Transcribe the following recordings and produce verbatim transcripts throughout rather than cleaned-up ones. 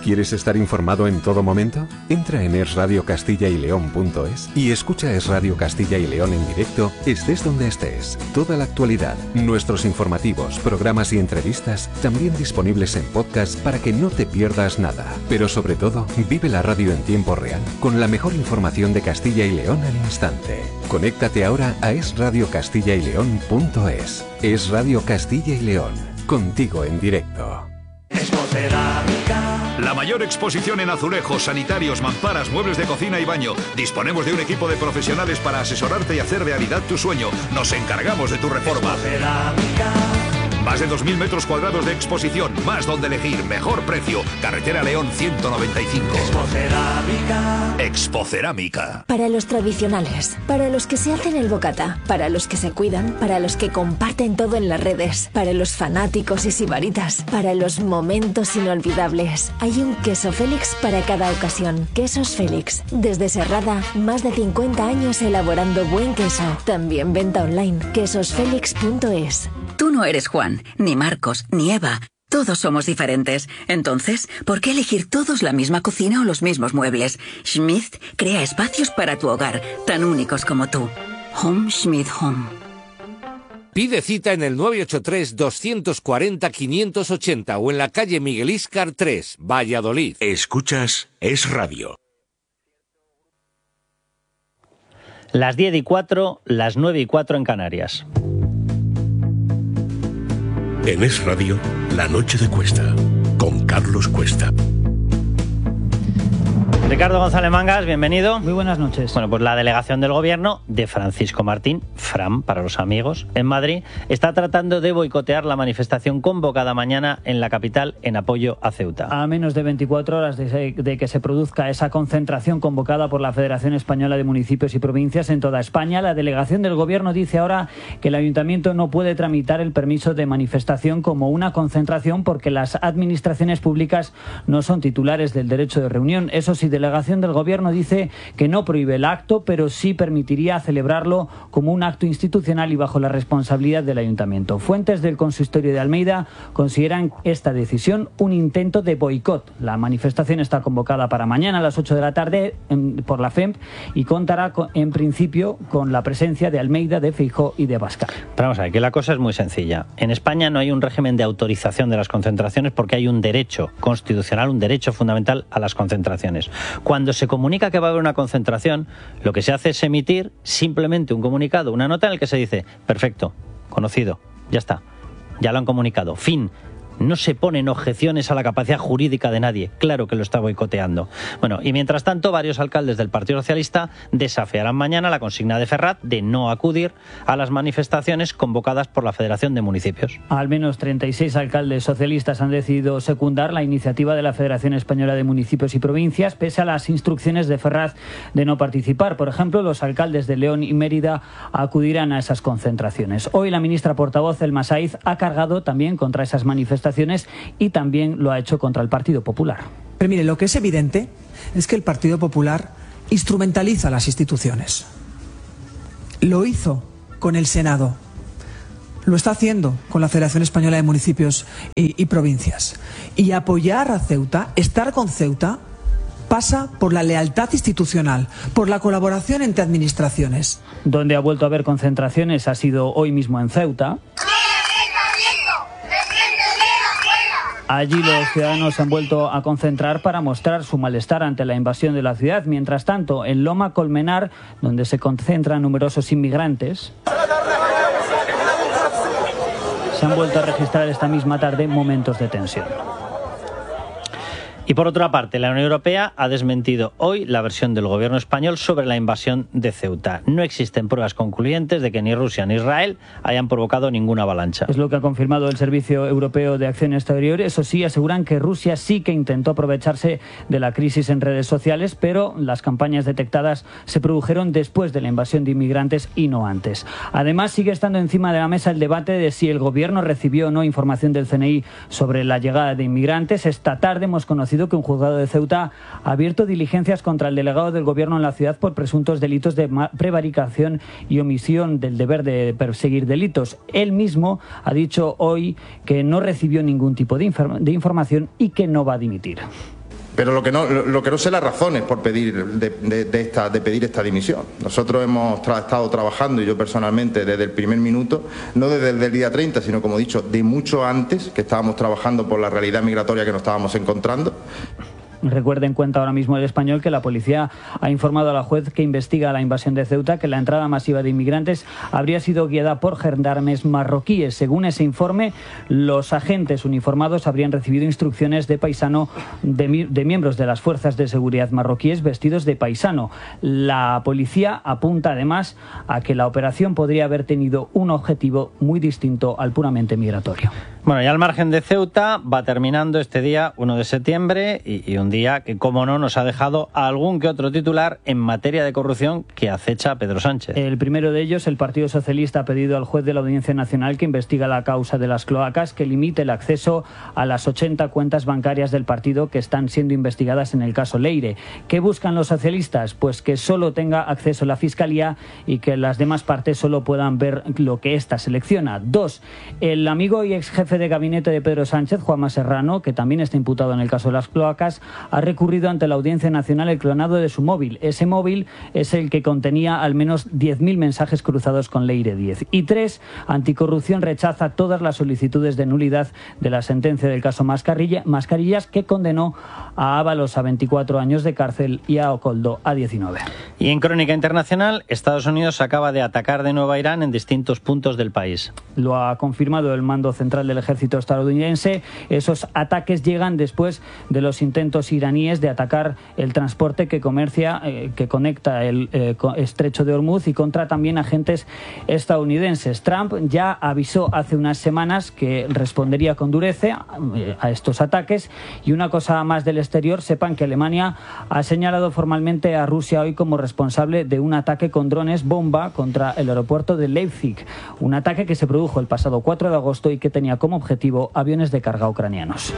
¿Quieres estar informado en todo momento? Entra en es radio castilla y león punto es y escucha Es Radio Castilla y León en directo, estés donde estés. Toda la actualidad, nuestros informativos, programas y entrevistas, también disponibles en podcast para que no te pierdas nada. Pero sobre todo, vive la radio en tiempo real, con la mejor información de Castilla y León al instante. Conéctate ahora a es radio castilla y león punto es. Es Radio Castilla y León, contigo en directo. La mayor exposición en azulejos, sanitarios, mamparas, muebles de cocina y baño. Disponemos de un equipo de profesionales para asesorarte y hacer realidad tu sueño. Nos encargamos de tu reforma. Más de dos mil metros cuadrados de exposición, más donde elegir, mejor precio. Carretera León ciento noventa y cinco. Expocerámica. Expocerámica. Para los tradicionales, para los que se hacen el bocata, para los que se cuidan, para los que comparten todo en las redes, para los fanáticos y sibaritas, para los momentos inolvidables. Hay un queso Félix para cada ocasión. Quesos Félix. Desde Serrada, más de cincuenta años elaborando buen queso. También venta online. quesos félix punto es. Tú no eres Juan, ni Marcos, ni Eva. Todos somos diferentes. Entonces, ¿por qué elegir todos la misma cocina o los mismos muebles? Schmidt crea espacios para tu hogar, tan únicos como tú. Home Schmidt Home. Pide cita en el nueve ocho tres, dos cuatro cero, cinco ocho cero o en la calle Miguel Íscar tres, Valladolid. Escuchas Es Radio. Las diez y cuatro, las nueve y cuatro en Canarias. En Es Radio, La Noche de Cuesta, con Carlos Cuesta. Ricardo González Mangas, bienvenido. Muy buenas noches. Bueno, pues la delegación del gobierno de Francisco Martín, Fran para los amigos, en Madrid, está tratando de boicotear la manifestación convocada mañana en la capital en apoyo a Ceuta. A menos de veinticuatro horas de, de que se produzca esa concentración convocada por la Federación Española de Municipios y Provincias en toda España, la delegación del gobierno dice ahora que el ayuntamiento no puede tramitar el permiso de manifestación como una concentración porque las administraciones públicas no son titulares del derecho de reunión. Eso sí, la delegación del gobierno dice que no prohíbe el acto, pero sí permitiría celebrarlo como un acto institucional y bajo la responsabilidad del ayuntamiento. Fuentes del consistorio de Almeida consideran esta decisión un intento de boicot. La manifestación está convocada para mañana a las ocho de la tarde en, por la F E M y contará con, en principio con la presencia de Almeida, de Feijóo y de Abascal. Pero vamos a ver, que la cosa es muy sencilla. En España no hay un régimen de autorización de las concentraciones porque hay un derecho constitucional, un derecho fundamental a las concentraciones. Cuando se comunica que va a haber una concentración, lo que se hace es emitir simplemente un comunicado, una nota en el que se dice, perfecto, conocido, ya está, ya lo han comunicado, fin. No se ponen objeciones a la capacidad jurídica de nadie. Claro que lo está boicoteando. Bueno, y mientras tanto, varios alcaldes del Partido Socialista desafiarán mañana la consigna de Ferrat de no acudir a las manifestaciones convocadas por la Federación de Municipios. Al menos treinta y seis alcaldes socialistas han decidido secundar la iniciativa de la Federación Española de Municipios y Provincias, pese a las instrucciones de Ferrat de no participar. Por ejemplo, los alcaldes de León y Mérida acudirán a esas concentraciones. Hoy la ministra portavoz, Elma Saiz, ha cargado también contra esas manifestaciones y también lo ha hecho contra el Partido Popular. Pero mire, lo que es evidente es que el Partido Popular instrumentaliza las instituciones. Lo hizo con el Senado, lo está haciendo con la Federación Española de Municipios y, y Provincias. Y apoyar a Ceuta, estar con Ceuta, pasa por la lealtad institucional, por la colaboración entre administraciones. Donde ha vuelto a haber concentraciones ha sido hoy mismo en Ceuta. Allí los ciudadanos se han vuelto a concentrar para mostrar su malestar ante la invasión de la ciudad. Mientras tanto, en Loma Colmenar, donde se concentran numerosos inmigrantes, se han vuelto a registrar esta misma tarde momentos de tensión. Y por otra parte, la Unión Europea ha desmentido hoy la versión del gobierno español sobre la invasión de Ceuta. No existen pruebas concluyentes de que ni Rusia ni Israel hayan provocado ninguna avalancha. Es lo que ha confirmado el Servicio Europeo de Acción Exterior. Eso sí, aseguran que Rusia sí que intentó aprovecharse de la crisis en redes sociales, pero las campañas detectadas se produjeron después de la invasión de inmigrantes y no antes. Además, sigue estando encima de la mesa el debate de si el gobierno recibió o no información del C N I sobre la llegada de inmigrantes. Esta tarde hemos conocido que un juzgado de Ceuta ha abierto diligencias contra el delegado del gobierno en la ciudad por presuntos delitos de prevaricación y omisión del deber de perseguir delitos. Él mismo ha dicho hoy que no recibió ningún tipo de, inform- de información y que no va a dimitir. Pero lo que no, lo que no sé las razones por pedir de, de, de, esta, de pedir esta dimisión. Nosotros hemos tra estado trabajando, y yo personalmente, desde el primer minuto, no desde el día treinta, sino, como he dicho, de mucho antes, que estábamos trabajando por la realidad migratoria que nos estábamos encontrando. Recuerden, cuenta ahora mismo el Español, que la policía ha informado a la juez que investiga la invasión de Ceuta que la entrada masiva de inmigrantes habría sido guiada por gendarmes marroquíes. Según ese informe, los agentes uniformados habrían recibido instrucciones de paisano de, de miembros de las fuerzas de seguridad marroquíes vestidos de paisano. La policía apunta además a que la operación podría haber tenido un objetivo muy distinto al puramente migratorio. Bueno, ya al margen de Ceuta, va terminando este día uno de septiembre y, y un día que, como no, nos ha dejado algún que otro titular en materia de corrupción que acecha a Pedro Sánchez. El primero de ellos, el Partido Socialista ha pedido al juez de la Audiencia Nacional que investiga la causa de las cloacas que limite el acceso a las ochenta cuentas bancarias del partido que están siendo investigadas en el caso Leire. ¿Qué buscan los socialistas? Pues que solo tenga acceso la Fiscalía y que las demás partes solo puedan ver lo que ésta selecciona. Dos, el amigo y ex jefe de gabinete de Pedro Sánchez, Juanma Serrano, que también está imputado en el caso de las cloacas, ha recurrido ante la Audiencia Nacional el clonado de su móvil. Ese móvil es el que contenía al menos diez mil mensajes cruzados con Leire diez. Y tres, Anticorrupción rechaza todas las solicitudes de nulidad de la sentencia del caso Mascarilla, Mascarillas, que condenó a Ábalos a veinticuatro años de cárcel y a Okoldo a diecinueve. Y en crónica internacional, Estados Unidos acaba de atacar de nuevo a Irán en distintos puntos del país. Lo ha confirmado el mando central del ejército estadounidense. Esos ataques llegan después de los intentos iraníes de atacar el transporte que comercia, eh, que conecta el eh, estrecho de Hormuz y contra también agentes estadounidenses. Trump ya avisó hace unas semanas que respondería con dureza eh, a estos ataques. Y una cosa más del exterior, sepan que Alemania ha señalado formalmente a Rusia hoy como responsable de un ataque con drones bomba contra el aeropuerto de Leipzig. Un ataque que se produjo el pasado cuatro de agosto y que tenía como objetivo aviones de carga ucranianos.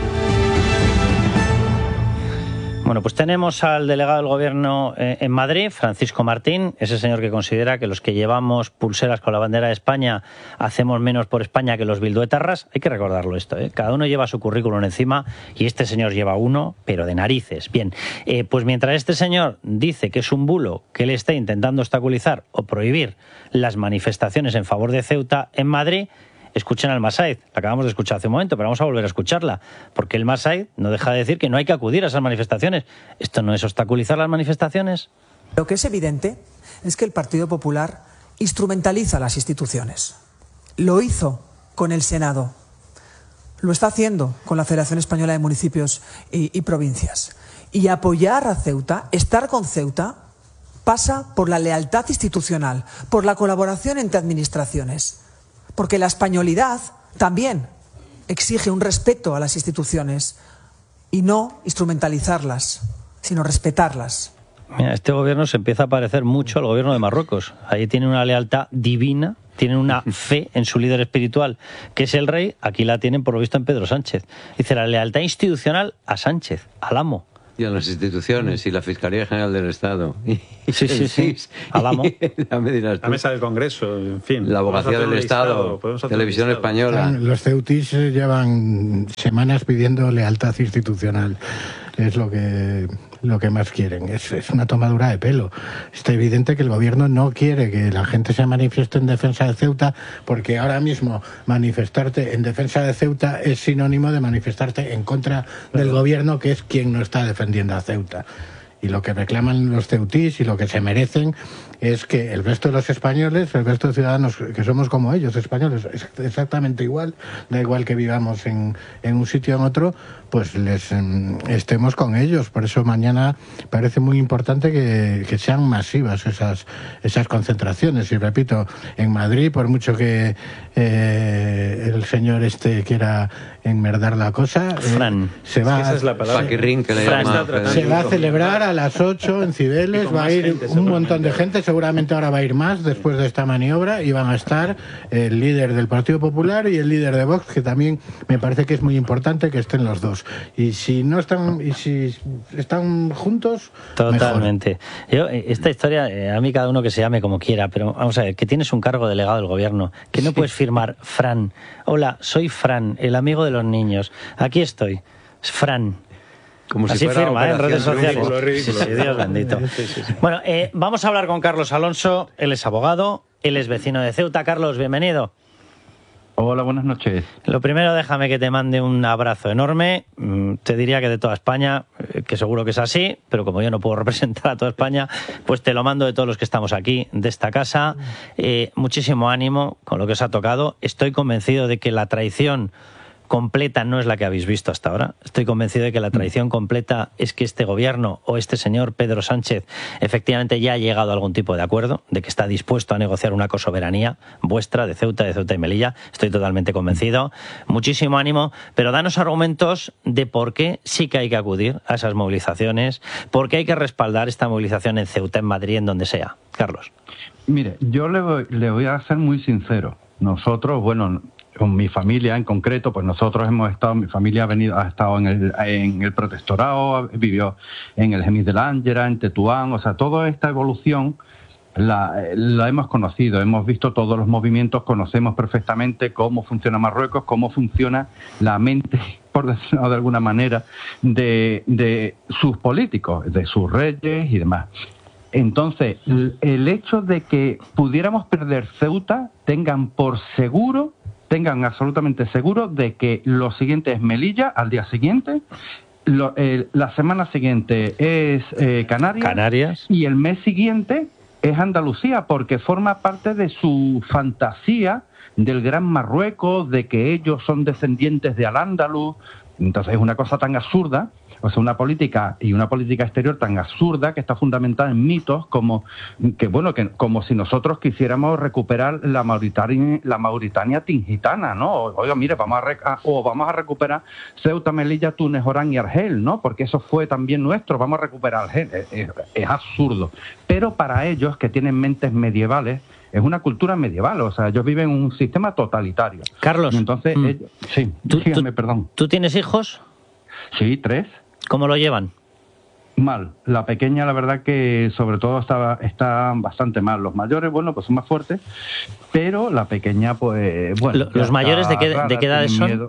Bueno, pues tenemos al delegado del Gobierno eh, en Madrid, Francisco Martín, ese señor que considera que los que llevamos pulseras con la bandera de España hacemos menos por España que los bilduetarras. Hay que recordarlo esto, ¿eh? Cada uno lleva su currículum encima y este señor lleva uno, pero de narices. Bien, eh, pues mientras este señor dice que es un bulo que él esté intentando obstaculizar o prohibir las manifestaciones en favor de Ceuta en Madrid, escuchen al Masaid, la acabamos de escuchar hace un momento, pero vamos a volver a escucharla, porque el Masaid no deja de decir que no hay que acudir a esas manifestaciones. ¿Esto no es obstaculizar las manifestaciones? Lo que es evidente es que el Partido Popular instrumentaliza las instituciones. Lo hizo con el Senado, lo está haciendo con la Federación Española de Municipios y, y Provincias. Y apoyar a Ceuta, estar con Ceuta, pasa por la lealtad institucional, por la colaboración entre administraciones. Porque la españolidad también exige un respeto a las instituciones y no instrumentalizarlas, sino respetarlas. Mira, este gobierno se empieza a parecer mucho al gobierno de Marruecos. Ahí tienen una lealtad divina, tienen una fe en su líder espiritual, que es el rey. Aquí la tienen, por lo visto, en Pedro Sánchez. Dice la lealtad institucional a Sánchez, al amo. Y a las instituciones, y la Fiscalía General del Estado. Y sí, sí, sí. Al amo. La mesa del Congreso, en fin. La Abogacía del Estado, Televisión Española. Los ceutis llevan semanas pidiendo lealtad institucional. Es lo que lo que más quieren. Es, es una tomadura de pelo. Está evidente que el gobierno no quiere que la gente se manifieste en defensa de Ceuta, porque ahora mismo manifestarte en defensa de Ceuta es sinónimo de manifestarte en contra del gobierno, que es quien no está defendiendo a Ceuta. Y lo que reclaman los ceutís y lo que se merecen es que el resto de los españoles, el resto de ciudadanos que somos como ellos, españoles, exactamente igual, da igual que vivamos en, en un sitio o en otro, pues les eh, estemos con ellos. Por eso mañana parece muy importante que, que sean masivas esas, esas concentraciones. Y repito, en Madrid, por mucho que eh, el señor este quiera enmerdar la cosa, eh, Fran. se va, esa es la palabra. Paquirrín, que le llama, se va a celebrar a las ocho en Cibeles, va a ir gente, un montón de gente, seguramente ahora va a ir más después de esta maniobra, y van a estar el líder del Partido Popular y el líder de Vox, que también me parece que es muy importante que estén los dos. Y si no están, y si están juntos, totalmente. Yo, esta historia, a mí cada uno que se llame como quiera, pero vamos a ver, que tienes un cargo delegado del gobierno, que no puedes firmar Fran. Hola, soy Fran, el amigo de los niños. Aquí estoy. Fran. Como Así si fuera firma, ¿eh? En redes sociales. Ridículo, ridículo. Sí, sí, Dios bendito. Sí, sí, sí. Bueno, eh, vamos a hablar con Carlos Alonso. Él es abogado, él es vecino de Ceuta. Carlos, bienvenido. Hola, buenas noches. Lo primero, déjame que te mande un abrazo enorme. Te diría que de toda España, que seguro que es así, pero como yo no puedo representar a toda España, pues te lo mando de todos los que estamos aquí, de esta casa. Eh, muchísimo ánimo con lo que os ha tocado. Estoy convencido de que la traición completa no es la que habéis visto hasta ahora. Estoy convencido de que la traición completa es que este gobierno o este señor Pedro Sánchez efectivamente ya ha llegado a algún tipo de acuerdo, de que está dispuesto a negociar una cosoberanía vuestra de Ceuta, de Ceuta y Melilla. Estoy totalmente convencido. Muchísimo ánimo, pero danos argumentos de por qué sí que hay que acudir a esas movilizaciones, por qué hay que respaldar esta movilización en Ceuta, en Madrid, en donde sea. Carlos. Mire, yo le voy, le voy a ser muy sincero. Nosotros, bueno, con mi familia en concreto, pues nosotros hemos estado, mi familia ha venido, ha estado en el, en el protectorado, vivió en el Gemis de la Ángela, en Tetuán, o sea, toda esta evolución la, la hemos conocido, hemos visto todos los movimientos, conocemos perfectamente cómo funciona Marruecos, cómo funciona la mente, por decirlo de alguna manera, de, de sus políticos, de sus reyes y demás. Entonces, el hecho de que pudiéramos perder Ceuta, tengan por seguro, tengan absolutamente seguro de que lo siguiente es Melilla al día siguiente, lo, eh, la semana siguiente es eh, Canarias, Canarias y el mes siguiente es Andalucía, porque forma parte de su fantasía del Gran Marruecos, de que ellos son descendientes de Al-Ándalus. Entonces es una cosa tan absurda, o sea, una política y una política exterior tan absurda que está fundamentada en mitos como que bueno que como si nosotros quisiéramos recuperar la Mauritania, la Mauritania tingitana, ¿no? Oiga, mire, vamos a, rec a o vamos a recuperar Ceuta, Melilla, Túnez, Orán y Argel, ¿no? Porque eso fue también nuestro, vamos a recuperar Argel. Es, es, es absurdo. Pero para ellos, que tienen mentes medievales, es una cultura medieval, o sea, ellos viven un sistema totalitario. Carlos. Y entonces, mm. ellos, sí, ¿Tú, dígame, tú, perdón. ¿Tú tienes hijos? Sí, tres. ¿Cómo lo llevan? Mal. La pequeña, la verdad que sobre todo está, está bastante mal. Los mayores, bueno, pues son más fuertes, pero la pequeña, pues, bueno. ¿Los mayores de qué, rara, de qué edades son?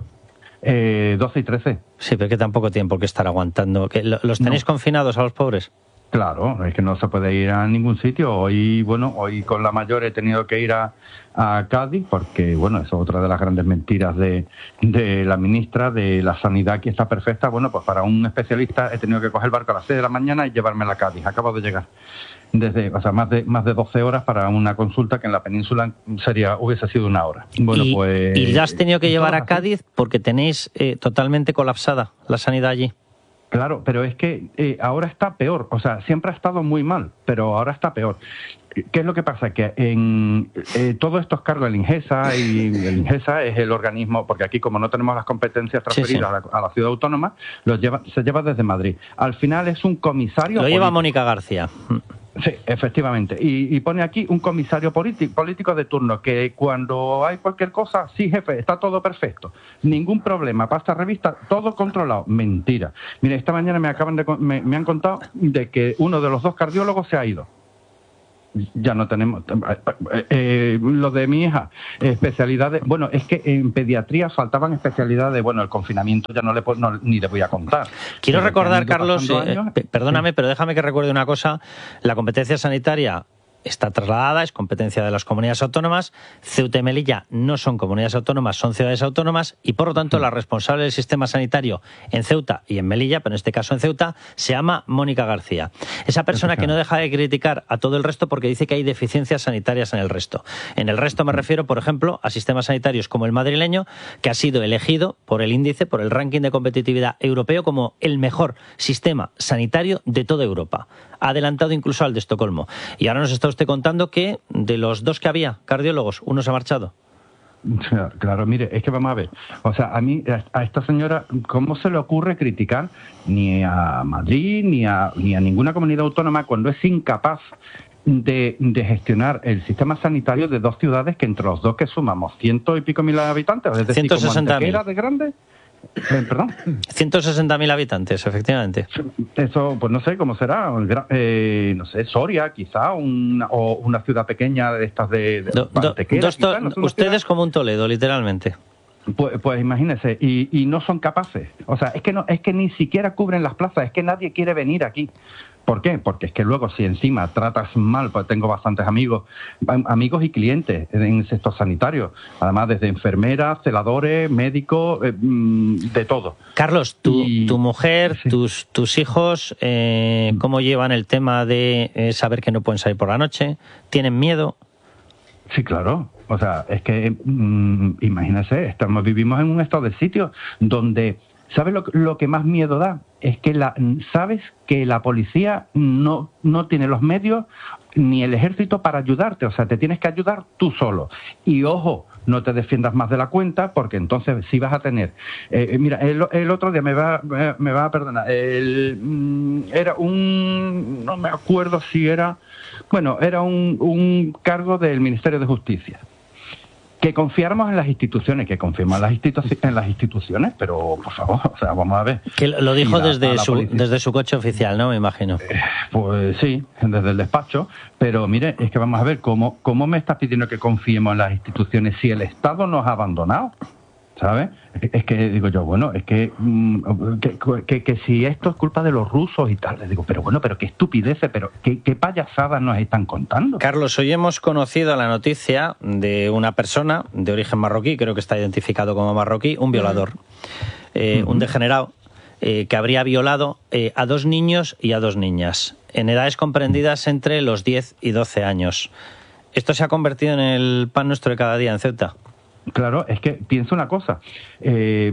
Eh, doce y trece. Sí, pero que tampoco tienen por qué estar aguantando. ¿Los tenéis no. confinados a los pobres? Claro, es que no se puede ir a ningún sitio. Hoy, bueno, hoy con la mayor he tenido que ir a, a Cádiz porque, bueno, eso es otra de las grandes mentiras de, de la ministra de la Sanidad, que está perfecta. Bueno, pues para un especialista he tenido que coger el barco a las seis de la mañana y llevármela a Cádiz. Acabo de llegar. Desde, o sea, más de más de doce horas para una consulta que en la península sería hubiese sido una hora. Bueno, y, pues. ¿Y la has tenido que llevar a Cádiz porque tenéis eh, totalmente colapsada la sanidad allí? Claro, pero es que eh, ahora está peor, o sea, siempre ha estado muy mal, pero ahora está peor. ¿Qué es lo que pasa? Que en eh, todos estos cargos, el INGESA, y el INGESA es el organismo, porque aquí como no tenemos las competencias transferidas sí, sí. A, la, a la ciudad autónoma, los lleva, se lleva desde Madrid. Al final es un comisario... Lo político. Lleva Mónica García. Sí, efectivamente. Y, y pone aquí un comisario político, político de turno, que cuando hay cualquier cosa, sí, jefe, está todo perfecto. Ningún problema. Para esta revista, todo controlado. Mentira. Mire, esta mañana me acaban de me, me han contado de que uno de los dos cardiólogos se ha ido. Ya no tenemos... Eh, eh, lo de mi hija, especialidades... Bueno, es que en pediatría faltaban especialidades... Bueno, el confinamiento ya no le no, ni le voy a contar. Quiero pero recordar, Carlos, eh, perdóname, sí. pero déjame que recuerde una cosa. La competencia sanitaria está trasladada, es competencia de las comunidades autónomas. Ceuta y Melilla no son comunidades autónomas, son ciudades autónomas y, por lo tanto, la responsable del sistema sanitario en Ceuta y en Melilla, pero en este caso en Ceuta, se llama Mónica García. Esa persona que no deja de criticar a todo el resto porque dice que hay deficiencias sanitarias en el resto. En el resto me refiero, por ejemplo, a sistemas sanitarios como el madrileño, que ha sido elegido por el índice, por el ranking de competitividad europeo, como el mejor sistema sanitario de toda Europa. Adelantado incluso al de Estocolmo. Y ahora nos está usted contando que de los dos que había, cardiólogos, uno se ha marchado. Claro, mire, es que vamos a ver. O sea, a mí, a esta señora, ¿cómo se le ocurre criticar ni a Madrid ni a, ni a ninguna comunidad autónoma cuando es incapaz de, de gestionar el sistema sanitario de dos ciudades que entre los dos que sumamos ciento y pico mil habitantes? Es decir, ciento sesenta mil. ¿Como Antequera de grande? Eh, perdón. ciento sesenta mil habitantes, efectivamente. Eso, pues no sé cómo será. Eh, no sé, Soria, quizá, una, o una ciudad pequeña de estas de, de do, do, Antequera, quizá, no sé, ustedes ciudad... como un Toledo, literalmente. Pues, pues imagínese, y, y no son capaces. O sea, es que no, es que ni siquiera cubren las plazas, es que nadie quiere venir aquí. ¿Por qué? Porque es que luego si encima tratas mal, pues tengo bastantes amigos, amigos y clientes en el sector sanitario, además desde enfermeras, celadores, médicos, eh, de todo. Carlos, tu, y... tu mujer, sí. tus, tus hijos, eh, ¿cómo llevan el tema de eh, saber que no pueden salir por la noche? ¿Tienen miedo? Sí, claro. O sea, es que, mmm, imagínese, estamos, vivimos en un estado de sitio donde, ¿sabes lo, lo que más miedo da? Es que la, sabes que la policía no, no tiene los medios ni el ejército para ayudarte. O sea, te tienes que ayudar tú solo. Y ojo, no te defiendas más de la cuenta, porque entonces sí vas a tener... Eh, mira, el, el otro día, me va, me va a perdonar, el, mm, era un... no me acuerdo si era... Bueno, era un, un cargo del Ministerio de Justicia. Que confiáramos en las instituciones, que confiamos en las, institu en las instituciones, pero por favor, o sea, vamos a ver. Que lo dijo la, desde, su, desde su coche oficial, ¿no? Me imagino. Eh, pues sí, desde el despacho, pero mire, es que vamos a ver, ¿cómo, cómo me estás pidiendo que confiemos en las instituciones si el Estado nos ha abandonado? ¿Sabes? Es que digo yo, bueno, es que, que, que, que si esto es culpa de los rusos y tal, les digo, pero bueno, pero qué estupideces, pero qué, qué payasadas nos están contando. Carlos, hoy hemos conocido la noticia de una persona de origen marroquí, creo que está identificado como marroquí, un violador, eh, uh-huh. un degenerado, eh, que habría violado eh, a dos niños y a dos niñas, en edades comprendidas entre los diez y doce años. ¿Esto se ha convertido en el pan nuestro de cada día en Ceuta? Claro, es que pienso una cosa. Eh,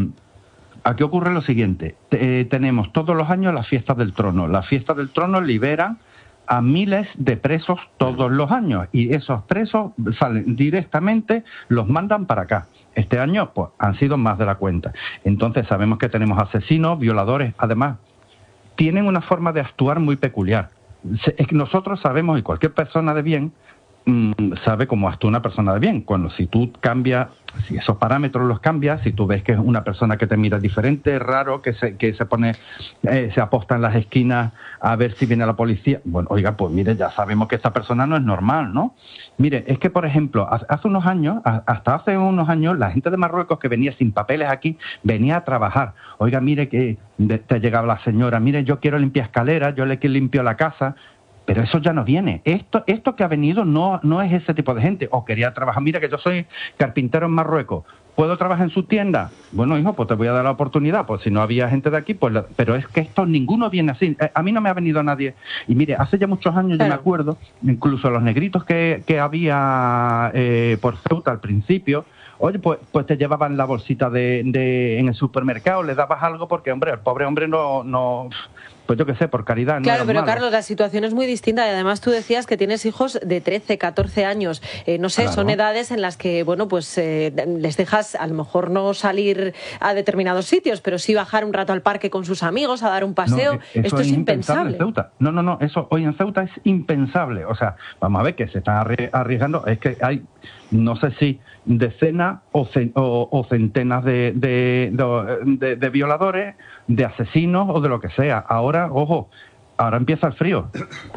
aquí ocurre lo siguiente. Eh, tenemos todos los años las fiestas del trono. Las fiestas del trono liberan a miles de presos todos los años. Y esos presos salen directamente, los mandan para acá. Este año, pues, han sido más de la cuenta. Entonces sabemos que tenemos asesinos, violadores. Además, tienen una forma de actuar muy peculiar. Es que nosotros sabemos, y cualquier persona de bien sabe cómo actúa una persona de bien. Cuando si tú cambias, si esos parámetros los cambias, si tú ves que es una persona que te mira diferente, raro, que se, que se pone, eh, se aposta en las esquinas a ver si viene la policía, bueno, oiga, pues mire, ya sabemos que esta persona no es normal, ¿no? Mire, es que, por ejemplo, hace unos años, hasta hace unos años, la gente de Marruecos que venía sin papeles aquí, venía a trabajar. Oiga, mire que te llegaba la señora, mire, yo quiero limpiar escaleras, yo le limpio la casa. Pero eso ya no viene. Esto esto que ha venido no, no es ese tipo de gente. O quería trabajar. Mira que yo soy carpintero en Marruecos. ¿Puedo trabajar en su tienda? Bueno, hijo, pues te voy a dar la oportunidad. Pues si no había gente de aquí, pues... La... Pero es que esto ninguno viene así. A mí no me ha venido nadie. Y mire, hace ya muchos años yo me acuerdo, incluso los negritos que, que había eh, por Ceuta al principio... Oye, pues, pues te llevaban la bolsita de, de en el supermercado, le dabas algo porque, hombre, el pobre hombre no... no pues yo qué sé, por caridad. Claro, no pero malo. Carlos, la situación es muy distinta y además tú decías que tienes hijos de trece, catorce años. Eh, no sé, claro. Son edades en las que, bueno, pues eh, les dejas a lo mejor no salir a determinados sitios, pero sí bajar un rato al parque con sus amigos, a dar un paseo. No, Esto es, es impensable. En Ceuta. No, no, no, eso hoy en Ceuta es impensable. O sea, vamos a ver que se están arriesgando. Es que hay, no sé si decenas o, ce, o, o centenas de, de, de, de, de violadores, de asesinos o de lo que sea. Ahora, ojo, ahora empieza el frío.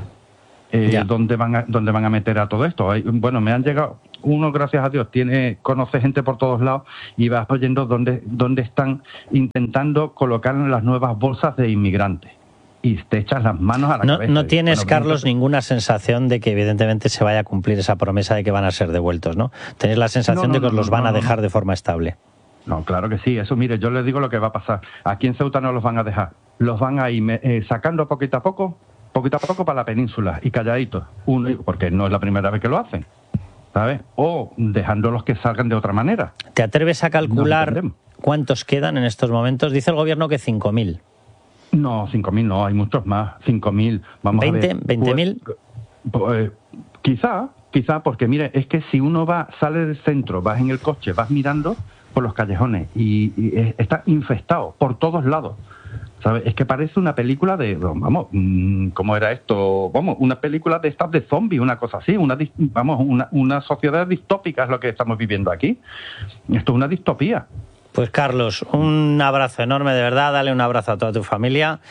Eh, ¿dónde van a, dónde van a meter a todo esto? Hay, bueno, me han llegado, uno, gracias a Dios, tiene conoce gente por todos lados y vas oyendo dónde, dónde están intentando colocar las nuevas bolsas de inmigrantes. Y te echas las manos a la no, cabeza. No tienes, bueno, Carlos, ninguna sensación de que evidentemente se vaya a cumplir esa promesa de que van a ser devueltos, ¿no? Tenés la sensación no, no, de que no, los no, van no, a dejar no. de forma estable. No, claro que sí. Eso, mire, yo les digo lo que va a pasar. Aquí en Ceuta no los van a dejar. Los van a ir eh, sacando poquito a poco, poquito a poco para la península y calladitos. Uno, porque no es la primera vez que lo hacen, ¿sabes? O dejándolos que salgan de otra manera. ¿Te atreves a calcular no cuántos quedan en estos momentos? Dice el gobierno que cinco mil. No, cinco mil no, hay muchos más. cinco mil, vamos ¿veinte, a ver. veinte mil? Pues, pues, quizá, quizá, porque mire, es que si uno va, sale del centro, vas en el coche, vas mirando por los callejones y, y está infestado por todos lados. ¿Sabes? Es que parece una película de, vamos, ¿cómo era esto? Vamos, una película de estas de zombies, una cosa así, una, vamos, una, una sociedad distópica es lo que estamos viviendo aquí. Esto es una distopía. Pues Carlos, un abrazo enorme, de verdad, dale un abrazo a toda tu familia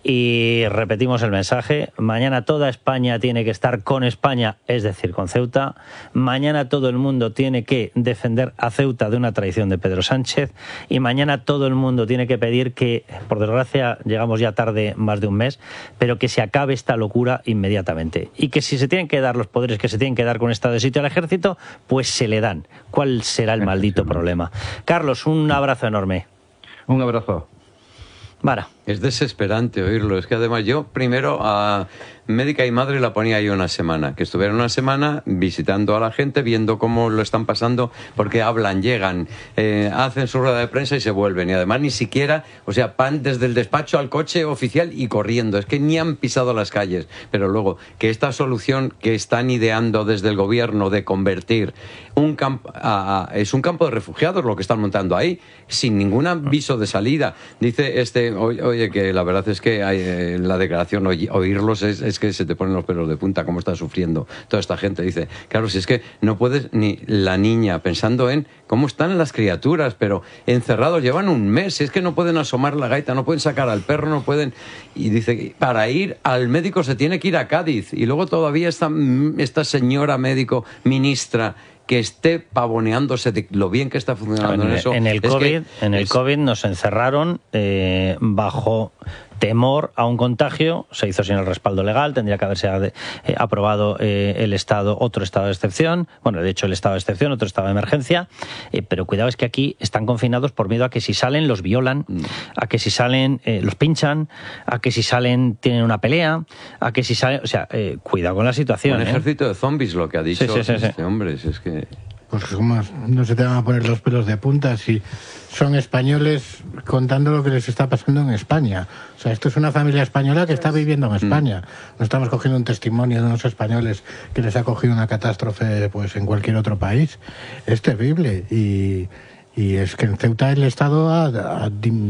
Y repetimos el mensaje, mañana toda España tiene que estar con España, es decir, con Ceuta. Mañana todo el mundo tiene que defender a Ceuta de una traición de Pedro Sánchez. Y mañana todo el mundo tiene que pedir que, por desgracia, llegamos ya tarde más de un mes, pero que se acabe esta locura inmediatamente. Y que si se tienen que dar los poderes que se tienen que dar con estado de sitio al ejército, pues se le dan. ¿Cuál será el maldito problema? Carlos, un abrazo enorme. Un abrazo. Vara. Es desesperante oírlo. Es que además yo primero a Médica y Madre la ponía yo una semana. Que estuvieron una semana visitando a la gente, viendo cómo lo están pasando, porque hablan, llegan, eh, hacen su rueda de prensa y se vuelven. Y además ni siquiera, o sea, van desde el despacho al coche oficial y corriendo. Es que ni han pisado las calles. Pero luego, que esta solución que están ideando desde el gobierno de convertir un campo, a, a, es un campo de refugiados lo que están montando ahí, sin ningún aviso de salida. Dice este... Oye, que la verdad es que hay, eh, la declaración, oy, oírlos es, es que se te ponen los pelos de punta, cómo está sufriendo toda esta gente. Dice, claro, si es que no puedes, ni la niña, pensando en cómo están las criaturas, pero encerrados, llevan un mes, es que no pueden asomar la gaita, no pueden sacar al perro, no pueden... Y dice, para ir al médico se tiene que ir a Cádiz, y luego todavía esta, esta señora médico, ministra, que esté pavoneándose de lo bien que está funcionando en, en eso. En el COVID, que en el es... COVID nos encerraron eh, bajo temor a un contagio, se hizo sin el respaldo legal, tendría que haberse eh, aprobado eh, el estado, otro estado de excepción, bueno, de hecho el estado de excepción, otro estado de emergencia, eh, pero cuidado, es que aquí están confinados por miedo a que si salen los violan, mm. a que si salen eh, los pinchan, a que si salen tienen una pelea, a que si salen, o sea, eh, cuidado con la situación. Un ¿eh? ejército de zombies, lo que ha dicho sí, sí, sí, este sí. hombre, es que... Pues como no se te van a poner los pelos de punta si son españoles contando lo que les está pasando en España. O sea, esto es una familia española que está viviendo en España. No estamos cogiendo un testimonio de unos españoles que les ha cogido una catástrofe pues en cualquier otro país. Es terrible y... Y es que en Ceuta el Estado ha, ha,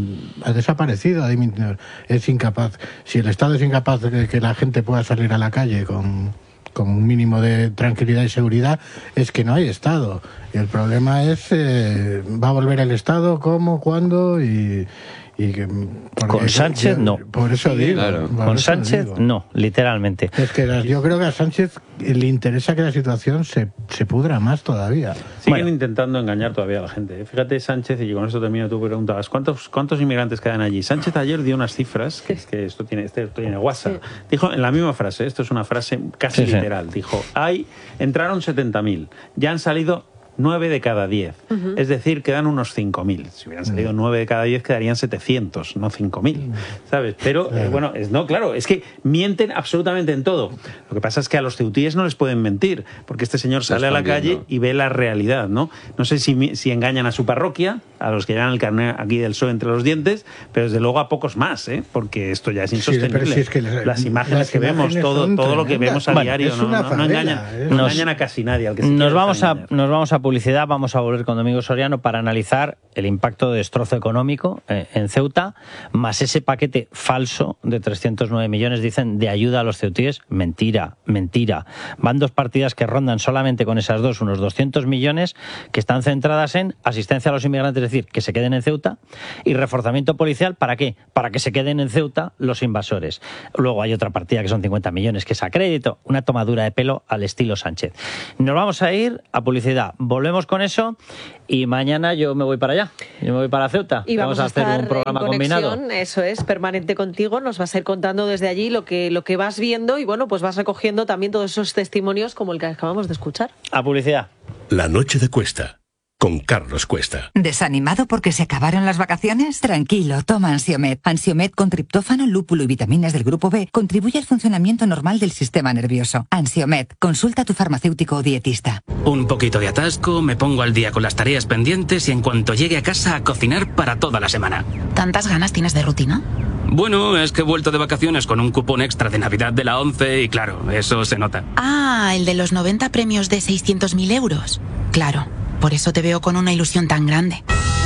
ha desaparecido, ha dimitido, es incapaz. Si el Estado es incapaz de que la gente pueda salir a la calle con, con un mínimo de tranquilidad y seguridad, es que no hay Estado. Y el problema es, eh, ¿va a volver el Estado? ¿Cómo? ¿Cuándo? Y... Y que, con Sánchez yo, no. Por eso digo. Claro. Por con eso Sánchez digo. no, literalmente. Es que la, yo creo que a Sánchez le interesa que la situación se, se pudra más todavía. Siguen bueno. intentando engañar todavía a la gente. Fíjate, Sánchez, y con esto termino, tú preguntabas, ¿cuántos, cuántos inmigrantes quedan allí? Sánchez ayer dio unas cifras, que, es que esto tiene, esto tiene WhatsApp. Sí. Dijo en la misma frase, esto es una frase casi sí, literal, sí. dijo, hay, entraron setenta mil, ya han salido nueve de cada diez. Uh-huh. Es decir, quedan unos cinco mil. Si hubieran salido uh-huh. nueve de cada diez, quedarían setecientos, no cinco mil. Uh-huh. ¿Sabes? Pero, claro. eh, bueno, es, no, claro, es que mienten absolutamente en todo. Lo que pasa es que a los ceutíes no les pueden mentir, porque este señor sale a la calle viendo. y ve la realidad, ¿no? No sé si, si engañan a su parroquia, a los que llevan el carnet aquí del P S O E entre los dientes, pero desde luego a pocos más, ¿eh? Porque esto ya es insostenible. Sí, si es que les, las imágenes las que imágenes vemos, todo, todo lo que vemos a bueno, diario, no, no, no engañan, no nos, engañan a casi nadie. Al que se nos, vamos a, nos vamos a publicidad, vamos a volver con Domingo Soriano para analizar el impacto de destrozo económico eh, en Ceuta, más ese paquete falso de trescientos nueve millones, dicen, de ayuda a los ceutíes. Mentira, mentira. Van dos partidas que rondan solamente con esas dos unos doscientos millones, que están centradas en asistencia a los inmigrantes, es decir, que se queden en Ceuta, y reforzamiento policial, ¿para qué? Para que se queden en Ceuta los invasores. Luego hay otra partida que son cincuenta millones, que es a crédito, una tomadura de pelo al estilo Sánchez. Nos vamos a ir a publicidad, volvemos con eso y mañana yo me voy para allá, yo me voy para Ceuta. Y vamos, vamos a, a hacer un programa en conexión, combinado. Eso es, permanente contigo, nos vas a ir contando desde allí lo que, lo que vas viendo y bueno, pues vas recogiendo también todos esos testimonios como el que acabamos de escuchar. A publicidad. La noche de Cuesta, con Carlos Cuesta. ¿Desanimado porque se acabaron las vacaciones? Tranquilo, toma Ansiomed. Ansiomed con triptófano, lúpulo y vitaminas del grupo B contribuye al funcionamiento normal del sistema nervioso. Ansiomed, consulta a tu farmacéutico o dietista. Un poquito de atasco, me pongo al día con las tareas pendientes y en cuanto llegue a casa a cocinar para toda la semana. ¿Tantas ganas tienes de rutina? Bueno, es que he vuelto de vacaciones con un cupón extra de Navidad de la ONCE y claro, eso se nota. Ah, el de los noventa premios de seiscientos mil euros. Claro. Por eso te veo con una ilusión tan grande.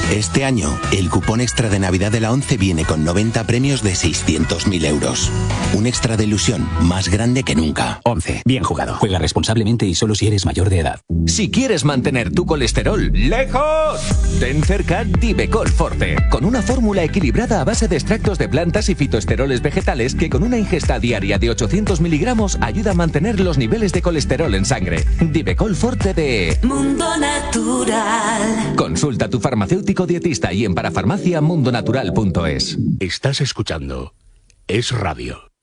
Este año, el cupón extra de Navidad de la ONCE viene con noventa premios de seiscientos mil euros. Un extra de ilusión más grande que nunca. ONCE. Bien jugado. Juega responsablemente y solo si eres mayor de edad. Si quieres mantener tu colesterol lejos, ten cerca Divecol Forte, con una fórmula equilibrada a base de extractos de plantas y fitoesteroles vegetales que con una ingesta diaria de ochocientos miligramos ayuda a mantener los niveles de colesterol en sangre. Divecol Forte de Mundo Natural. Consulta a tu farmacéutico dietista y en parafarmacia mundonatural punto es. Estás escuchando Es Radio.